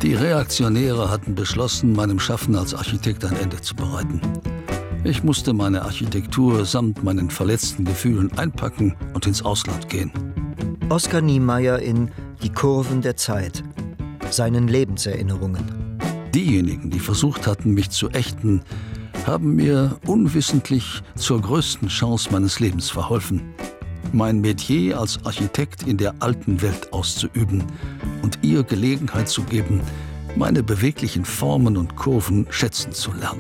Die Reaktionäre hatten beschlossen, meinem Schaffen als Architekt ein Ende zu bereiten. Ich musste meine Architektur samt meinen verletzten Gefühlen einpacken und ins Ausland gehen. Oskar Niemeyer in Die Kurven der Zeit, seinen Lebenserinnerungen. Diejenigen, die versucht hatten, mich zu ächten, haben mir unwissentlich zur größten Chance meines Lebens verholfen, mein Metier als Architekt in der alten Welt auszuüben und ihr Gelegenheit zu geben, meine beweglichen Formen und Kurven schätzen zu lernen.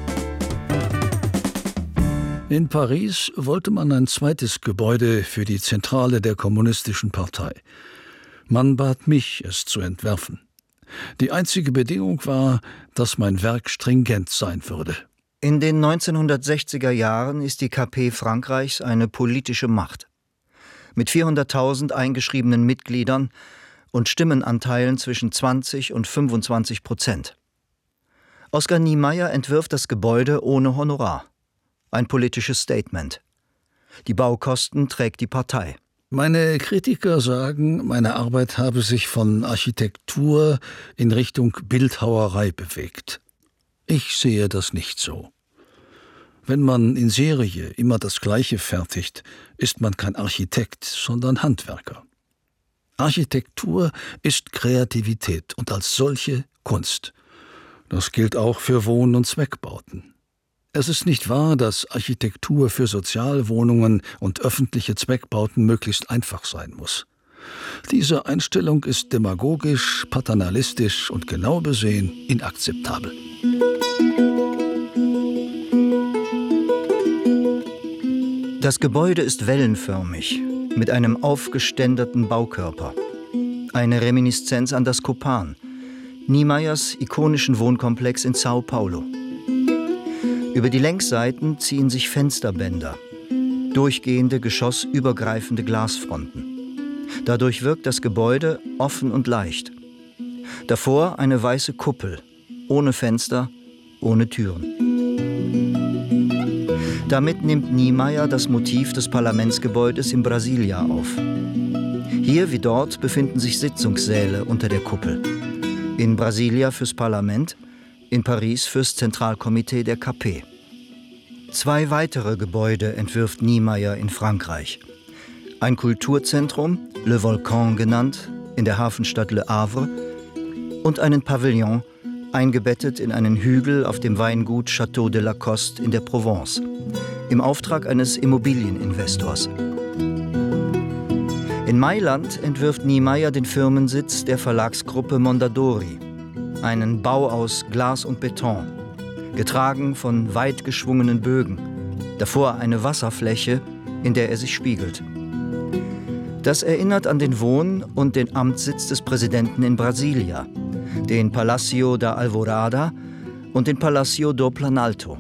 In Paris wollte man ein zweites Gebäude für die Zentrale der Kommunistischen Partei. Man bat mich, es zu entwerfen. Die einzige Bedingung war, dass mein Werk stringent sein würde. In den 1960er Jahren ist die KP Frankreichs eine politische Macht. Mit 400.000 eingeschriebenen Mitgliedern und Stimmenanteilen zwischen 20 und 25%. Oskar Niemeyer entwirft das Gebäude ohne Honorar. Ein politisches Statement. Die Baukosten trägt die Partei. Meine Kritiker sagen, meine Arbeit habe sich von Architektur in Richtung Bildhauerei bewegt. Ich sehe das nicht so. Wenn man in Serie immer das Gleiche fertigt, ist man kein Architekt, sondern Handwerker. Architektur ist Kreativität und als solche Kunst. Das gilt auch für Wohn- und Zweckbauten. Es ist nicht wahr, dass Architektur für Sozialwohnungen und öffentliche Zweckbauten möglichst einfach sein muss. Diese Einstellung ist demagogisch, paternalistisch und genau besehen inakzeptabel. Das Gebäude ist wellenförmig, mit einem aufgeständerten Baukörper. Eine Reminiszenz an das Copan, Niemeyers ikonischen Wohnkomplex in Sao Paulo. Über die Längsseiten ziehen sich Fensterbänder, durchgehende geschossübergreifende Glasfronten. Dadurch wirkt das Gebäude offen und leicht. Davor eine weiße Kuppel, ohne Fenster, ohne Türen. Damit nimmt Niemeyer das Motiv des Parlamentsgebäudes in Brasilia auf. Hier wie dort befinden sich Sitzungssäle unter der Kuppel. In Brasilia fürs Parlament, in Paris fürs Zentralkomitee der KP. 2 weitere Gebäude entwirft Niemeyer in Frankreich. Ein Kulturzentrum, Le Volcan genannt, in der Hafenstadt Le Havre, und einen Pavillon, eingebettet in einen Hügel auf dem Weingut Château de la Coste in der Provence, im Auftrag eines Immobilieninvestors. In Mailand entwirft Niemeyer den Firmensitz der Verlagsgruppe Mondadori, einen Bau aus Glas und Beton, getragen von weit geschwungenen Bögen, davor eine Wasserfläche, in der er sich spiegelt. Das erinnert an den Wohn- und den Amtssitz des Präsidenten in Brasilia, den Palacio da Alvorada und den Palacio do Planalto.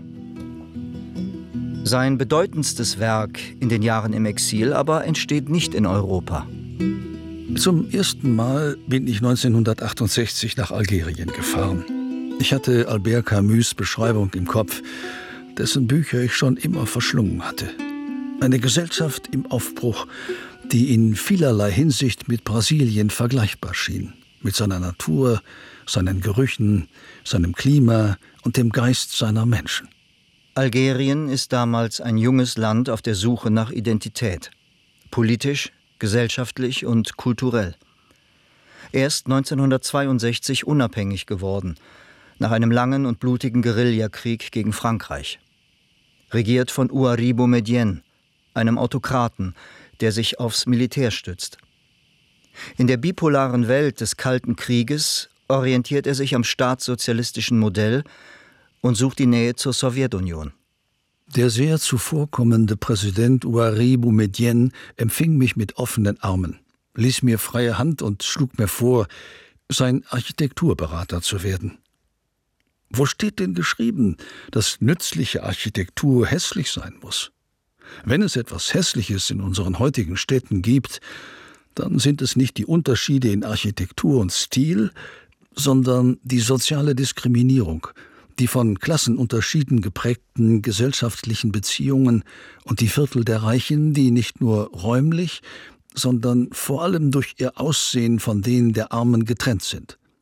Sein bedeutendstes Werk in den Jahren im Exil aber entsteht nicht in Europa. Zum ersten Mal bin ich 1968 nach Algerien gefahren. Ich hatte Albert Camus' Beschreibung im Kopf, dessen Bücher ich schon immer verschlungen hatte. Eine Gesellschaft im Aufbruch, die in vielerlei Hinsicht mit Brasilien vergleichbar schien. Mit seiner Natur, seinen Gerüchen, seinem Klima und dem Geist seiner Menschen. Algerien ist damals ein junges Land auf der Suche nach Identität. Politisch, gesellschaftlich und kulturell. Erst 1962 unabhängig geworden, nach einem langen und blutigen Guerillakrieg gegen Frankreich. Regiert von Houari Boumedienne, einem Autokraten, der sich aufs Militär stützt. In der bipolaren Welt des Kalten Krieges orientiert er sich am staatssozialistischen Modell und sucht die Nähe zur Sowjetunion. Der sehr zuvorkommende Präsident Houari Boumedienne empfing mich mit offenen Armen, ließ mir freie Hand und schlug mir vor, sein Architekturberater zu werden. Wo steht denn geschrieben, dass nützliche Architektur hässlich sein muss? Wenn es etwas Hässliches in unseren heutigen Städten gibt, dann sind es nicht die Unterschiede in Architektur und Stil, sondern die soziale Diskriminierung, die von Klassenunterschieden geprägten gesellschaftlichen Beziehungen und die Viertel der Reichen, die nicht nur räumlich, sondern vor allem durch ihr Aussehen von denen der Armen getrennt sind.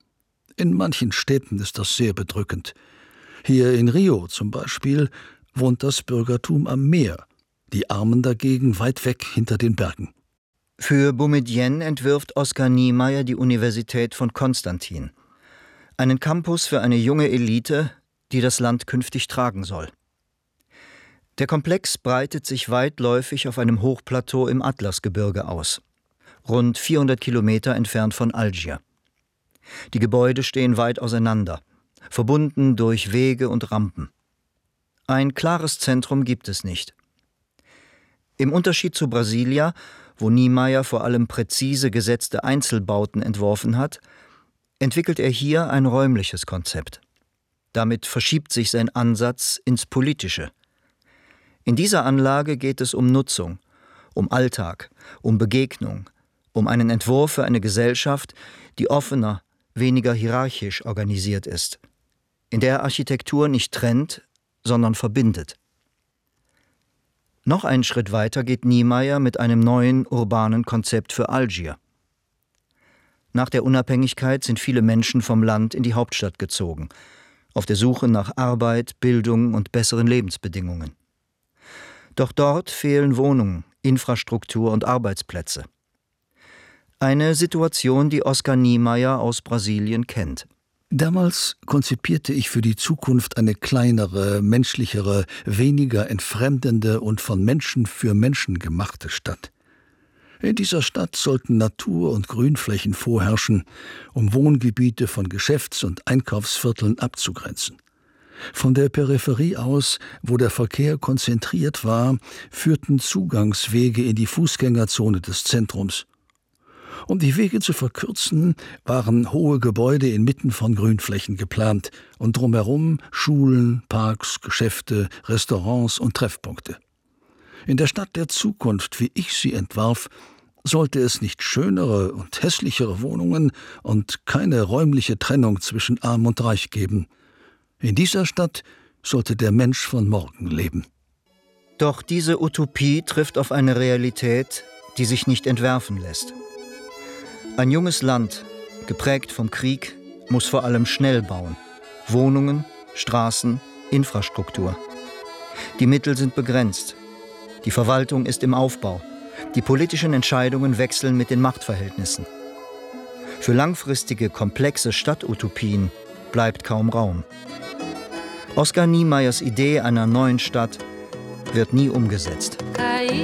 In manchen Städten ist das sehr bedrückend. Hier in Rio zum Beispiel wohnt das Bürgertum am Meer, die Armen dagegen weit weg hinter den Bergen. Für Boumedienne entwirft Oskar Niemeyer die Universität von Konstantin. Einen Campus für eine junge Elite, die das Land künftig tragen soll. Der Komplex breitet sich weitläufig auf einem Hochplateau im Atlasgebirge aus, rund 400 Kilometer entfernt von Algier. Die Gebäude stehen weit auseinander, verbunden durch Wege und Rampen. Ein klares Zentrum gibt es nicht. Im Unterschied zu Brasilia, wo Niemeyer vor allem präzise gesetzte Einzelbauten entworfen hat, entwickelt er hier ein räumliches Konzept. Damit verschiebt sich sein Ansatz ins Politische. In dieser Anlage geht es um Nutzung, um Alltag, um Begegnung, um einen Entwurf für eine Gesellschaft, die offener, weniger hierarchisch organisiert ist, in der Architektur nicht trennt, sondern verbindet. Noch einen Schritt weiter geht Niemeyer mit einem neuen urbanen Konzept für Algier. Nach der Unabhängigkeit sind viele Menschen vom Land in die Hauptstadt gezogen, auf der Suche nach Arbeit, Bildung und besseren Lebensbedingungen. Doch dort fehlen Wohnungen, Infrastruktur und Arbeitsplätze. Eine Situation, die Oskar Niemeyer aus Brasilien kennt. Damals konzipierte ich für die Zukunft eine kleinere, menschlichere, weniger entfremdende und von Menschen für Menschen gemachte Stadt. In dieser Stadt sollten Natur- und Grünflächen vorherrschen, um Wohngebiete von Geschäfts- und Einkaufsvierteln abzugrenzen. Von der Peripherie aus, wo der Verkehr konzentriert war, führten Zugangswege in die Fußgängerzone des Zentrums. Um die Wege zu verkürzen, waren hohe Gebäude inmitten von Grünflächen geplant und drumherum Schulen, Parks, Geschäfte, Restaurants und Treffpunkte. In der Stadt der Zukunft, wie ich sie entwarf, sollte es nicht schönere und hässlichere Wohnungen und keine räumliche Trennung zwischen Arm und Reich geben. In dieser Stadt sollte der Mensch von morgen leben. Doch diese Utopie trifft auf eine Realität, die sich nicht entwerfen lässt. Ein junges Land, geprägt vom Krieg, muss vor allem schnell bauen. Wohnungen, Straßen, Infrastruktur. Die Mittel sind begrenzt. Die Verwaltung ist im Aufbau. Die politischen Entscheidungen wechseln mit den Machtverhältnissen. Für langfristige, komplexe Stadtutopien bleibt kaum Raum. Oskar Niemeyers Idee einer neuen Stadt wird nie umgesetzt.